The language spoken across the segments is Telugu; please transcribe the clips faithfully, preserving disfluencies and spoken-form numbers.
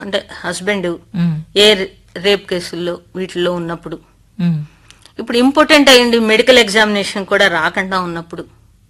అంటే హస్బెండ్ ఏ రేప్ కేసుల్లో వీటిల్లో ఉన్నప్పుడు, ఇప్పుడు ఇంపార్టెంట్ అయ్యింది మెడికల్ ఎగ్జామినేషన్ కూడా రాకుండా ఉన్నప్పుడు,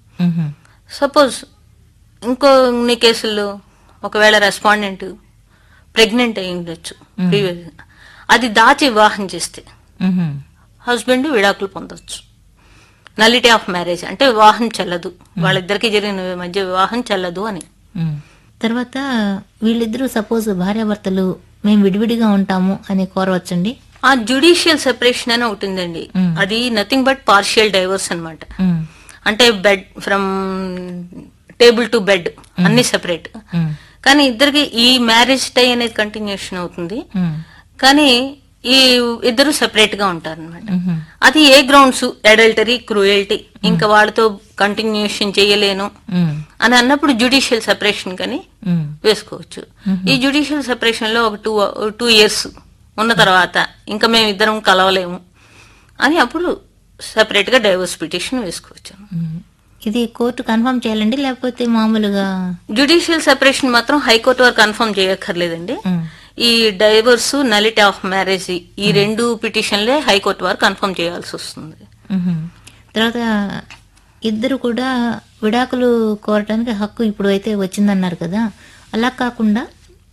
సపోజ్ ఇంకో ఇన్ని కేసుల్లో ఒకవేళ రెస్పాండెంట్ ప్రెగ్నెంట్ అయి ఉండొచ్చు ప్రీవియస్, అది దాచి వివాహం చేస్తే హస్బెండ్ విడాకులు పొందొచ్చు. నలిటీ ఆఫ్ మ్యారేజ్ అంటే వివాహం చెల్లదు, వాళ్ళిద్దరికి జరిగిన మధ్య వివాహం చెల్లదు అని. తర్వాత వీళ్ళిద్దరూ సపోజ్ భార్యాభర్తలు మేము విడివిడిగా ఉంటాము అని కోరవచ్చండి. ఆ జ్యుడిషియల్ సెపరేషన్ అని ఒకటి ఉందండి, అది నథింగ్ బట్ పార్షియల్ డైవర్స్ అనమాట. అంటే bed from table to bed అన్ని సెపరేట్, కానీ ఇద్దరికి ఈ మ్యారేజ్ టై అనేది కంటిన్యూషన్ అవుతుంది, కానీ ఈ ఇద్దరు సెపరేట్ గా ఉంటారు అనమాట. అది ఏ గ్రౌండ్స్, అడల్టరీ, క్రూయల్టీ, ఇంకా వాళ్ళతో కంటిన్యూషన్ చేయలేను అని అన్నప్పుడు జ్యుడిషియల్ సెపరేషన్ కని వేసుకోవచ్చు. ఈ జ్యుడిషియల్ సెపరేషన్ లో ఒక టూ టూ ఇయర్స్ ఉన్న తర్వాత ఇంకా మేము ఇద్దరం కలవలేము అని అప్పుడు సెపరేట్ గా డైవర్స్ పిటిషన్ వేసుకోవచ్చు. ఇది కోర్టు కన్ఫర్మ్ చేయాలండి లేకపోతే మామూలుగా? జ్యుడిషియల్ సెపరేషన్ మాత్రం హైకోర్టు వారు కన్ఫర్మ్ చేయక్కర్లేదండి. ఈ డైవర్స్, నలిటీ ఆఫ్ మ్యారేజ్ ఈ రెండు పిటిషన్లే హైకోర్టు వారు కన్ఫర్మ్ చేయాల్సి వస్తుంది. తర్వాత ఇద్దరు కూడా విడాకులు కోరటానికి హక్కు ఇప్పుడు అయితే వచ్చిందన్నారు కదా, అలా కాకుండా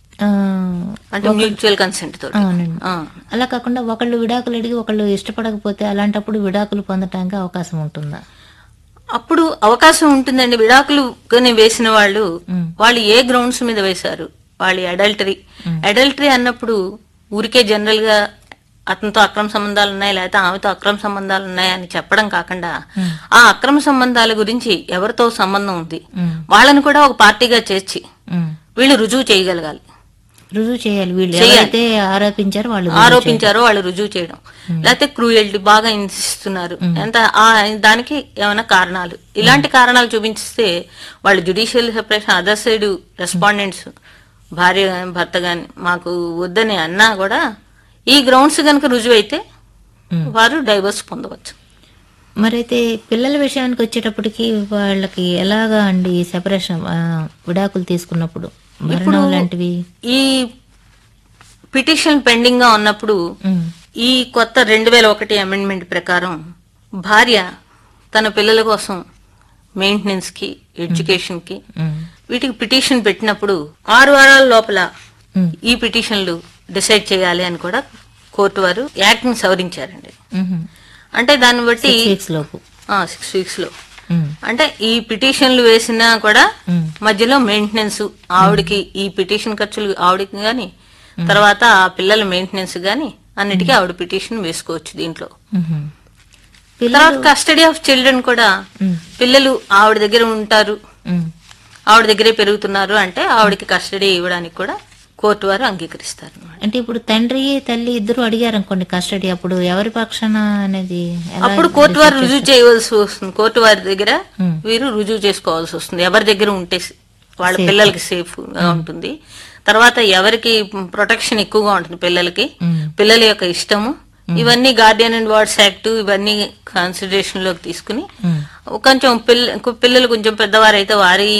అంటే మ్యూచువల్ కన్సెంట్ తో. అవునండి, అలా కాకుండా ఒకళ్ళు విడాకులు అడిగి ఒకళ్ళు ఇష్టపడకపోతే అలాంటప్పుడు విడాకులు పొందటానికి అవకాశం ఉంటుందా? అప్పుడు అవకాశం ఉంటుందండి. విడాకులు వేసిన వాళ్ళు వాళ్ళు ఏ గ్రౌండ్స్ మీద వేశారు, వాళ్ళు అడల్టరీ అడల్టరీ అన్నప్పుడు ఊరికే జనరల్ గా అతనితో అక్రమ సంబంధాలు ఉన్నాయి లేకపోతే ఆమెతో అక్రమ సంబంధాలు ఉన్నాయి అని చెప్పడం కాకుండా, ఆ అక్రమ సంబంధాల గురించి ఎవరితో సంబంధం ఉంది వాళ్ళని కూడా ఒక పార్టీగా చేర్చి వీళ్ళు రుజువు చేయగలగాలి. రుజువు చేయాలి, వీళ్ళు ఎవరైతే ఆరోపించారో వాళ్ళు ఆరోపించారో వాళ్ళు రుజువు చేయడం. లేకపోతే క్రూయల్టీ బాగా హింసిస్తున్నారు ఎంత దానికి ఏమైనా కారణాలు, ఇలాంటి కారణాలు చూపించిస్తే వాళ్ళు judicial separation, other side respondents భార్య భర్త గాని మాకు వద్దని అన్నా కూడా ఈ గ్రౌండ్స్ గనక రుజువు అయితే వారు డైవర్స్ పొందవచ్చు. మరైతే పిల్లల విషయానికి వచ్చేటప్పటికి వాళ్ళకి ఎలాగా అండి సెపరేషన్, విడాకులు తీసుకున్నప్పుడు లాంటివి? ఈ పిటిషన్ పెండింగ్ గా ఉన్నప్పుడు ఈ కొత్త రెండు వేల ఒకటి అమెండ్మెంట్ ప్రకారం భార్య తన పిల్లల కోసం మెయింటెనెన్స్ కి, ఎడ్యుకేషన్ కి వీటికి పిటిషన్ పెట్టినప్పుడు ఆరు వారాల లోపల ఈ పిటిషన్లు డిసైడ్ చేయాలి అని కూడా కోర్టు వారు యాక్ట్ ని సవరించారండి. అంటే దాన్ని బట్టి సిక్స్ వీక్స్ లో అంటే ఈ పిటిషన్లు వేసినా కూడా మధ్యలో మెయింటెనెన్స్ ఆవిడకి, ఈ పిటిషన్ ఖర్చులు ఆవిడకి గాని తర్వాత ఆ పిల్లల మెయింటెనెన్స్ గాని అన్నిటికీ ఆవిడ పిటిషన్ వేసుకోవచ్చు దీంట్లో. తర్వాత కస్టడీ ఆఫ్ చిల్డ్రన్ కూడా పిల్లలు ఆవిడ దగ్గర ఉంటారు, ఆవిడ దగ్గరే పెరుగుతున్నారు అంటే ఆవిడకి కస్టడీ ఇవ్వడానికి కూడా కోర్టు వారు అంగీకరిస్తారు. అంటే ఇప్పుడు తండ్రి తల్లి ఇద్దరు అడిగారు అనుకోండి కస్టడీ, అప్పుడు ఎవరి పక్షాన అనేది అప్పుడు కోర్టు వారు రుజువు చేయవలసి వస్తుంది. కోర్టు వారి దగ్గర వీరు రుజువు చేసుకోవాల్సి వస్తుంది ఎవరి దగ్గర ఉంటే వాళ్ళ పిల్లలకి సేఫ్ గా ఉంటుంది, తర్వాత ఎవరికి ప్రొటెక్షన్ ఎక్కువగా ఉంటుంది పిల్లలకి, పిల్లల యొక్క ఇష్టము, ఇవన్నీ గార్డియన్ అండ్ వార్డ్స్ యాక్ట్ ఇవన్నీ కన్సిడరేషన్ లోకి తీసుకుని కొంచెం పిల్ల పిల్లలు కొంచెం పెద్దవారైతే వారి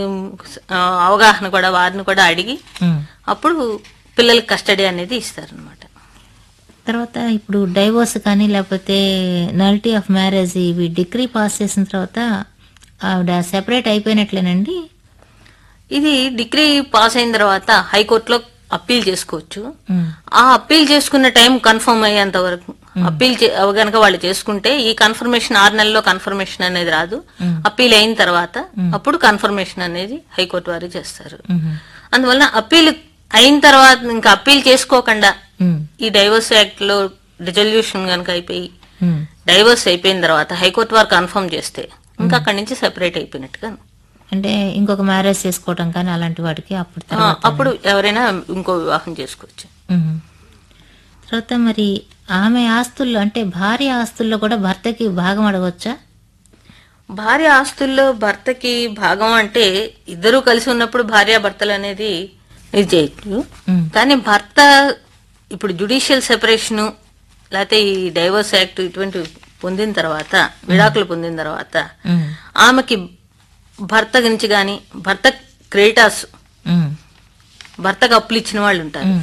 అవగాహన కూడా వారిని కూడా అడిగి అప్పుడు పిల్లలకి కస్టడీ అనేది ఇస్తారనమాట. తర్వాత ఇప్పుడు డైవోర్స్ కానీ లేకపోతే నలిటీ ఆఫ్ మ్యారేజ్ ఇవి డిగ్రీ పాస్ చేసిన తర్వాత ఆవిడ సెపరేట్ అయిపోయినట్లేనండి? ఇది డిగ్రీ పాస్ అయిన తర్వాత హైకోర్టులో అప్పీల్ చేసుకోవచ్చు. ఆ అప్పీల్ చేసుకున్న టైం కన్ఫర్మ్ అయ్యేంత వరకు అప్పీల్ గనక వాళ్ళు చేసుకుంటే ఈ కన్ఫర్మేషన్ ఆరు నెలల్లో కన్ఫర్మేషన్ అనేది రాదు, అప్పీల్ అయిన తర్వాత అప్పుడు కన్ఫర్మేషన్ అనేది హైకోర్టు వారు చేస్తారు. అందువల్ల అప్పీల్ అయిన తర్వాత ఇంకా అప్పీల్ చేసుకోకుండా ఈ డైవర్స్ యాక్ట్ లో రిజల్యూషన్ గనక అయిపోయి డైవర్స్ అయిపోయిన తర్వాత హైకోర్టు వారు కన్ఫర్మ్ చేస్తే ఇంకా అక్కడి నుంచి సెపరేట్ అయిపోయినట్టుగా, అంటే ఇంకొక మ్యారేజ్ చేసుకోవటం కానీ అలాంటి వాటికి అప్పుడు అప్పుడు ఎవరైనా ఇంకో వివాహం చేసుకోవచ్చు. తర్వాత మరి ఆమె ఆస్తుల్లో అంటే భార్య ఆస్తుల్లో కూడా భర్తకి భాగం అడగవచ్చా? భార్య ఆస్తుల్లో భర్తకి భాగం అంటే ఇద్దరు కలిసి ఉన్నప్పుడు భార్య భర్తలు అనేది ఇది చేయొచ్చు, కానీ భర్త ఇప్పుడు జ్యుడిషియల్ సెపరేషన్ లేకపోతే ఈ డైవర్స్ యాక్ట్ ఇటువంటి పొందిన తర్వాత, విడాకులు పొందిన తర్వాత ఆమెకి భర్త గురించి గాని, భర్త క్రెడిటార్స్ భర్తకు అప్పులు ఇచ్చిన వాళ్ళు ఉంటారు,